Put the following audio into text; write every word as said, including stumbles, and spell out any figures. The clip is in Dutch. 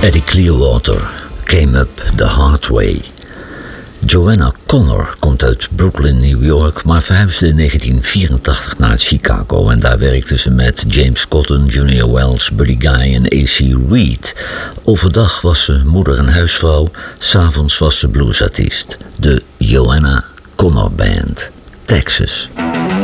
Eddie Clearwater came up the hard way. Joanna Connor komt uit Brooklyn, New York, maar verhuisde in negentien vierentachtig naar Chicago en daar werkte ze met James Cotton, Junior Wells, Buddy Guy en A C Reed. Overdag was ze moeder en huisvrouw, 's avonds was ze bluesartiest. De Joanna Connor Band, Texas.